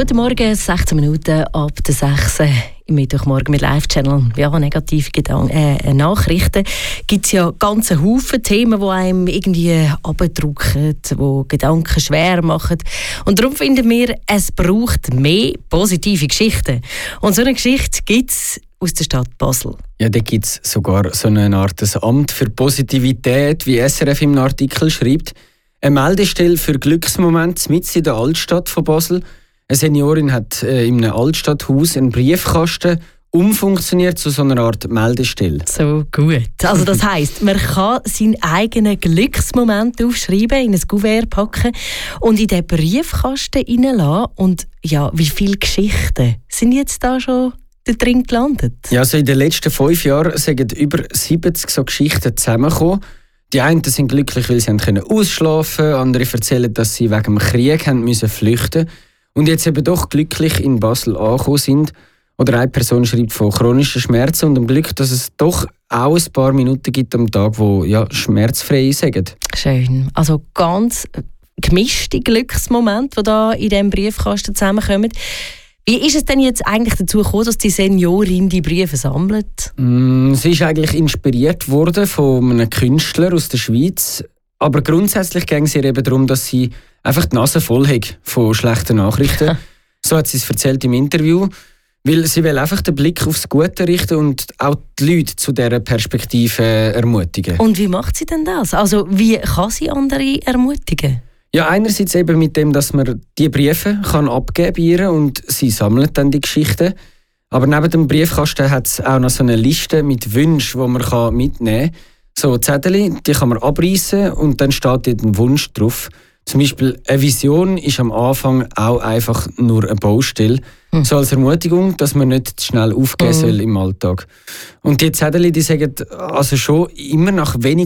Guten Morgen, 16 Minuten ab der 6 im Mittwochmorgen mit Live-Channel. Ja, negative Nachrichten gibt es ja ganze Haufen Themen, die einem irgendwie abdrücken, die Gedanken schwer machen. Und darum finden wir, es braucht mehr positive Geschichten. Und so eine Geschichte gibt es aus der Stadt Basel. Ja, da gibt es sogar so eine Art Amt für Positivität, wie SRF im Artikel schreibt. Eine Meldestelle für Glücksmomente mitten in der Altstadt von Basel. Eine Seniorin hat in einem Altstadthaus einen Briefkasten umfunktioniert zu so einer Art Meldestelle. So gut. Also das heisst, man kann seinen eigenen Glücksmoment aufschreiben, in ein Kuvert packen und in den Briefkasten reinlassen. Und ja, wie viele Geschichten sind jetzt da schon da drin gelandet? Ja, also in den letzten 5 Jahren sind über 70 so Geschichten zusammengekommen. Die einen sind glücklich, weil sie ausschlafen konnten, andere erzählen, dass sie wegen dem Krieg flüchten mussten und jetzt eben doch glücklich in Basel angekommen sind. Oder eine Person schreibt von chronischen Schmerzen und dem Glück, dass es doch auch ein paar Minuten gibt am Tag, die schmerzfrei sind. Schön. Also ganz gemischte Glücksmomente, die da in diesem Briefkasten zusammenkommen. Wie ist es denn jetzt eigentlich dazu gekommen, dass die Seniorin die Briefe sammelt? Sie ist eigentlich inspiriert worden von einem Künstler aus der Schweiz. Aber grundsätzlich ging es ihr eben darum, dass sie einfach die Nase voll hat von schlechten Nachrichten. So hat sie es erzählt im Interview. Weil sie will einfach den Blick aufs Gute richten und auch die Leute zu dieser Perspektive ermutigen. Und wie macht sie denn das? Also wie kann sie andere ermutigen? Ja, einerseits eben mit dem, dass man die Briefe kann abgeben bei ihr und sie sammelt dann die Geschichten. Aber neben dem Briefkasten hat es auch noch so eine Liste mit Wünschen, die man mitnehmen kann. So Zettel, die kann man abreißen und dann steht dort ein Wunsch drauf. Zum Beispiel eine Vision ist am Anfang auch einfach nur eine Baustelle. So als Ermutigung, dass man nicht zu schnell aufgeben soll im Alltag. Und die Zettel, die sagen also schon immer nach wenig